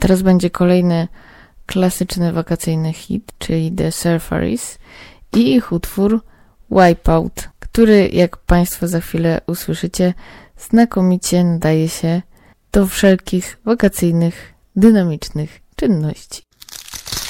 teraz będzie kolejny klasyczny wakacyjny hit, czyli The Surfaris i ich utwór Wipeout, który, jak Państwo za chwilę usłyszycie, znakomicie nadaje się do wszelkich wakacyjnych, dynamicznych czynności.